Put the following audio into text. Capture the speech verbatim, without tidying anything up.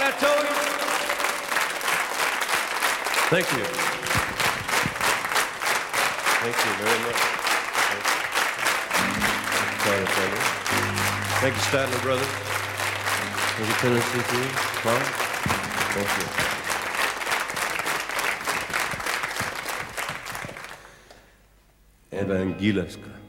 I told you. Thank you. Thank you very much. Thank you, Sorry, Thank you, Statler Brothers. Thank you, Tennessee Three. Clark. Thank you. Evangelska.